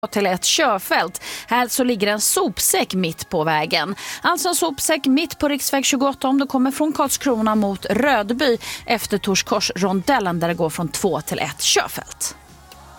till ett körfält. Här så ligger en sopsäck mitt på vägen. Alltså en sopsäck mitt på riksväg 28 om du kommer från Karlskrona mot Rödby efter Torskors rondellen där det går från 2 till 1 körfält.